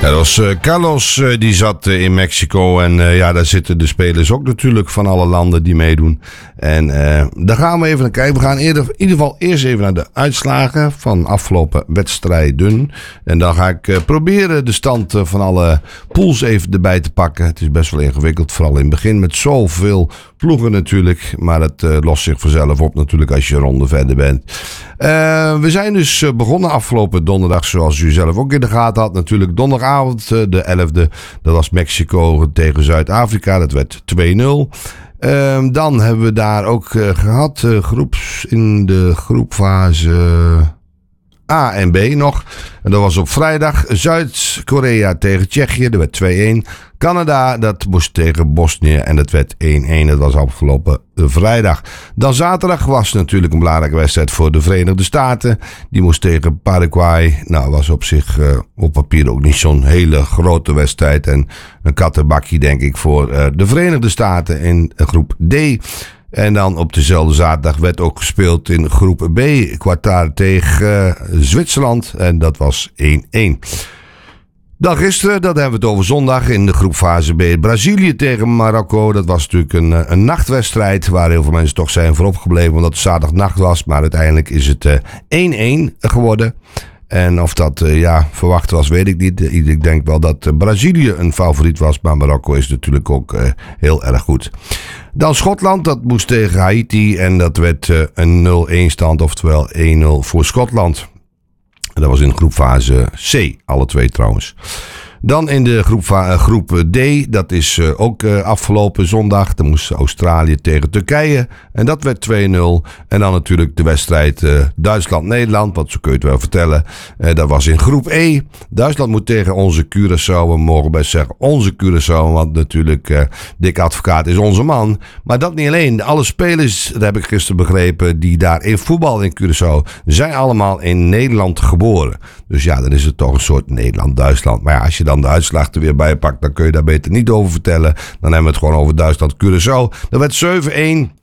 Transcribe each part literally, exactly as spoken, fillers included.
Ja, dat was uh, Carlos, uh, die zat uh, in Mexico. En uh, ja, daar zitten de spelers ook natuurlijk van alle landen die meedoen. En uh, daar gaan we even naar kijken. We gaan eerder, in ieder geval eerst even naar de uitslagen van afgelopen wedstrijden. En dan ga ik uh, proberen de stand uh, van alle pools even erbij te pakken. Het is best wel ingewikkeld, vooral in het begin met zoveel ploegen natuurlijk. Maar het uh, lost zich vanzelf op natuurlijk als je een ronde verder bent. Uh, we zijn dus uh, begonnen afgelopen donderdag, zoals u zelf ook in de gaten had. Natuurlijk donderdagavond, uh, de elfde. Dat was Mexico tegen Zuid-Afrika. Dat werd twee nul. Uh, dan hebben we daar ook uh, gehad, uh, groeps in de groepfase A en B nog. En dat was op vrijdag. Zuid-Korea tegen Tsjechië, dat werd twee één. Canada, dat moest tegen Bosnië en dat werd één één. Dat was afgelopen vrijdag. Dan zaterdag was natuurlijk een belangrijke wedstrijd voor de Verenigde Staten. Die moest tegen Paraguay. Nou, was op zich uh, op papier ook niet zo'n hele grote wedstrijd. En een kattenbakje denk ik voor uh, de Verenigde Staten in groep D. En dan op dezelfde zaterdag werd ook gespeeld in groep B. Qatar tegen uh, Zwitserland. En dat was één één. Dan gisteren, dat hebben we het over zondag in de groepfase B. Brazilië tegen Marokko. Dat was natuurlijk een, een nachtwedstrijd waar heel veel mensen toch zijn voorop gebleven. Omdat het zaterdagnacht was. Maar uiteindelijk is het uh, één één geworden. En of dat uh, ja, verwacht was, weet ik niet. Ik denk wel dat uh, Brazilië een favoriet was. Maar Marokko is natuurlijk ook uh, heel erg goed. Dan Schotland, dat moest tegen Haiti. En dat werd uh, een nul één stand, oftewel één nul voor Schotland. En dat was in groepfase C, alle twee trouwens. Dan in de groep, uh, groep D, dat is uh, ook uh, afgelopen zondag. Dan moest Australië tegen Turkije. En dat werd twee nul. En dan natuurlijk de wedstrijd uh, Duitsland-Nederland. Want zo kun je het wel vertellen. Uh, dat was in groep E. Duitsland moet tegen onze Curaçao. We mogen best zeggen onze Curaçao. Want natuurlijk uh, Dick Advocaat is onze man. Maar dat niet alleen. Alle spelers, dat heb ik gisteren begrepen, die daar in voetbal in Curaçao, zijn allemaal in Nederland geboren. Dus ja, dan is het toch een soort Nederland-Duitsland. Maar ja, als je dan de uitslag er weer bij pakt, dan kun je daar beter niet over vertellen. Dan hebben we het gewoon over Duitsland-Curaçao. Dat werd zeven één.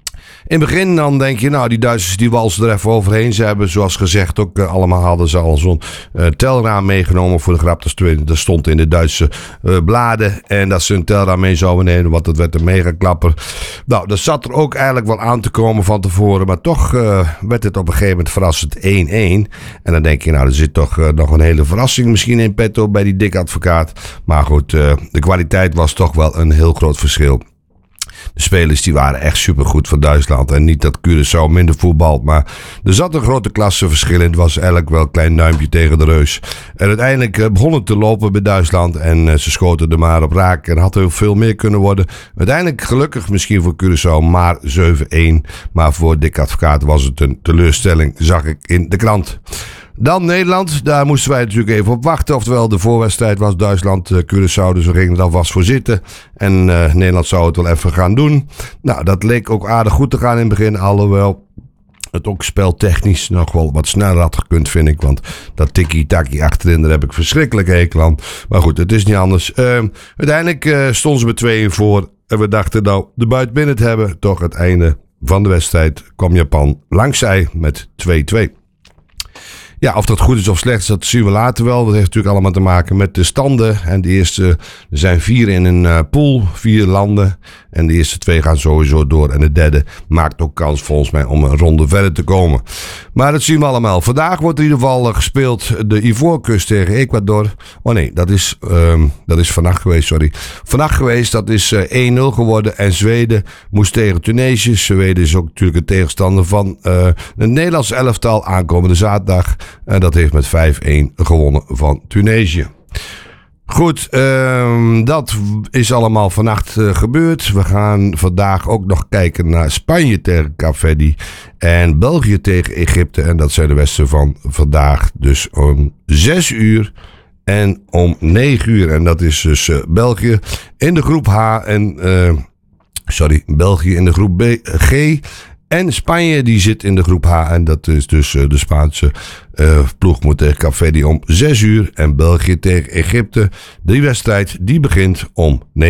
In het begin dan denk je, nou die Duitsers die walsen er even overheen. Ze hebben zoals gezegd ook uh, allemaal hadden ze al zo'n uh, telraam meegenomen voor de grap. Dat stond in de Duitse uh, bladen. En dat ze een telraam mee zouden nemen, want dat werd een megaklapper. Nou, dat zat er ook eigenlijk wel aan te komen van tevoren. Maar toch uh, werd het op een gegeven moment verrassend één één. En dan denk je, nou er zit toch uh, nog een hele verrassing misschien in petto bij die dikke advocaat. Maar goed, uh, de kwaliteit was toch wel een heel groot verschil. De spelers die waren echt supergoed voor Duitsland. En niet dat Curaçao minder voetbalt. Maar er zat een grote klasseverschil in. Het was eigenlijk wel een klein duimpje tegen de reus. En uiteindelijk begon het te lopen bij Duitsland. En ze schoten er maar op raak. En had er veel meer kunnen worden. Uiteindelijk gelukkig misschien voor Curaçao. Maar zeven één. Maar voor Dick Advocaat was het een teleurstelling. Zag ik in de krant. Dan Nederland, daar moesten wij natuurlijk even op wachten. Oftewel, de voorwedstrijd was Duitsland-Curaçao, dus we gingen er alvast voor zitten. En uh, Nederland zou het wel even gaan doen. Nou, dat leek ook aardig goed te gaan in het begin, alhoewel het ook speltechnisch nog wel wat sneller had gekund, vind ik. Want dat tikkie-takkie achterin, daar heb ik verschrikkelijk hekel aan. Maar goed, het is niet anders. Uh, uiteindelijk uh, stonden ze met twee één voor. En we dachten nou de buit binnen te hebben. Toch het einde van de wedstrijd kwam Japan langzij met twee twee. Ja, of dat goed is of slecht, dat zien we later wel. Dat heeft natuurlijk allemaal te maken met de standen. En de eerste, er zijn vier in een uh, pool, vier landen. En de eerste twee gaan sowieso door. En de derde maakt ook kans volgens mij om een ronde verder te komen. Maar dat zien we allemaal. Vandaag wordt in ieder geval uh, gespeeld de Ivoorkust tegen Ecuador. Oh nee, dat is, um, dat is vannacht geweest, sorry. Vannacht geweest, dat is uh, één nul geworden. En Zweden moest tegen Tunesië. Zweden is ook natuurlijk een tegenstander van uh, het Nederlands elftal aankomende zaterdag. En dat heeft met vijf één gewonnen van Tunesië. Goed, um, dat is allemaal vannacht uh, gebeurd. We gaan vandaag ook nog kijken naar Spanje tegen Kaapverdi en België tegen Egypte. En dat zijn de wedstrijden van vandaag. Dus om zes uur en om negen uur. En dat is dus uh, België in de groep H en uh, sorry, België in de groep B, G. En Spanje die zit in de groep H. En dat is dus uh, de Spaanse uh, ploeg moet tegen Kaapverdi om zes uur. En België tegen Egypte. Die wedstrijd die begint om negen uur.